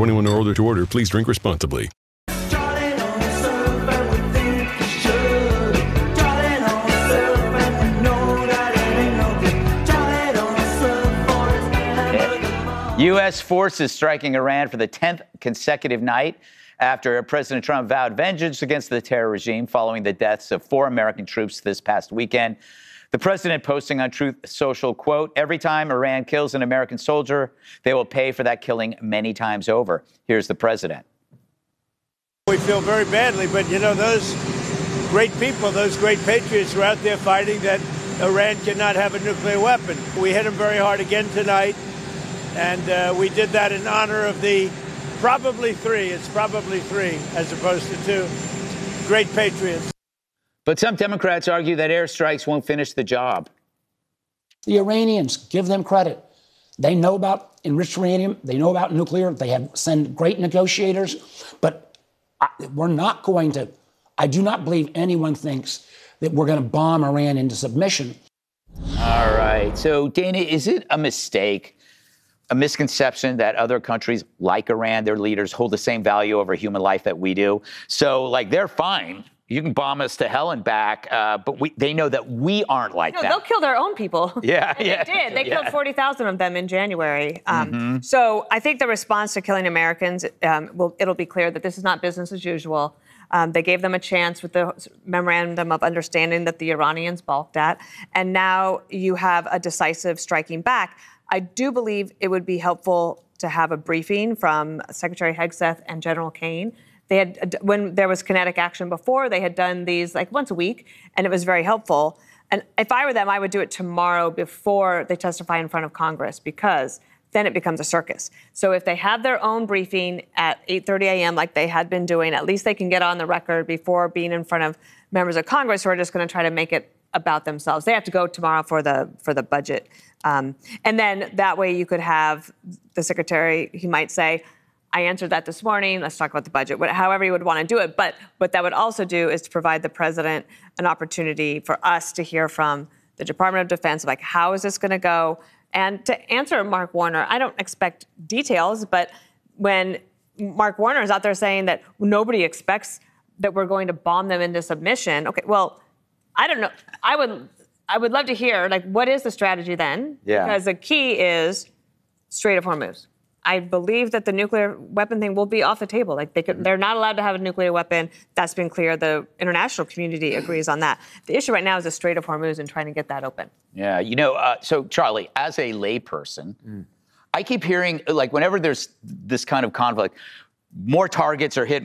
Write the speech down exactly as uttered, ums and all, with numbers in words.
twenty-one or older to order. Please drink responsibly. U S forces striking Iran for the tenth consecutive night after President Trump vowed vengeance against the terror regime following the deaths of four American troops this past weekend. The president posting on Truth Social, quote, "Every time Iran kills an American soldier, they will pay for that killing many times over." Here's the president. We feel very badly, but, you know, those great people, those great patriots are out there fighting that Iran cannot have a nuclear weapon. We hit them very hard again tonight. And uh, we did that in honor of the probably three, it's probably three as opposed to two, great patriots. But some Democrats argue that airstrikes won't finish the job. The Iranians, give them credit. They know about enriched uranium. They know about nuclear. They have sent great negotiators. But I, we're not going to, I do not believe anyone thinks that we're going to bomb Iran into submission. All right. So, Dana, is it a mistake, a misconception that other countries like Iran, their leaders, hold the same value over human life that we do? So, like, they're fine. You can bomb us to hell and back, uh, but we, they know that we aren't like no, that. They'll kill their own people. Yeah, and yeah. They did. They yeah. killed forty thousand of them in January. Um, mm-hmm. So I think the response to killing Americans, um, will, it'll be clear that this is not business as usual. Um, they gave them a chance with the memorandum of understanding that the Iranians balked at. And now you have a decisive striking back. I do believe it would be helpful to have a briefing from Secretary Hegseth and General Kane. They had, when there was kinetic action before, they had done these like once a week, and it was very helpful. And if I were them, I would do it tomorrow before they testify in front of Congress, because then it becomes a circus. So if they have their own briefing at eight thirty a.m. like they had been doing, at least they can get on the record before being in front of members of Congress who are just going to try to make it about themselves. They have to go tomorrow for the for the budget. Um, and then that way you could have the secretary, he might say, I answered that this morning. Let's talk about the budget, however you would want to do it. But what that would also do is to provide the president an opportunity for us to hear from the Department of Defense, like, how is this going to go? And to answer Mark Warner, I don't expect details, but when Mark Warner is out there saying that nobody expects that we're going to bomb them into submission, okay, well, I don't know. I would I would love to hear, like, what is the strategy then? Yeah. Because the key is Strait of Hormuz. I believe that the nuclear weapon thing will be off the table. Like they could, they're not allowed to have a nuclear weapon. That's been clear. The international community agrees on that. The issue right now is the Strait of Hormuz and trying to get that open. Yeah, you know, uh, so Charlie, as a layperson, mm. I keep hearing, like, whenever there's this kind of conflict, more targets are hit,